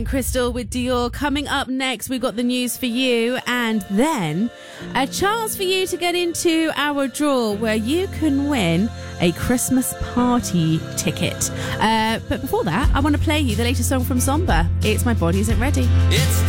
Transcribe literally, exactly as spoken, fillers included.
Crystal with Dior. Coming up next, we've got the news for you, and then a chance for you to get into our draw where you can win a Christmas party ticket. Uh, but before that, I want to play you the latest song from Zomba. It's My Body Isn't Ready. It's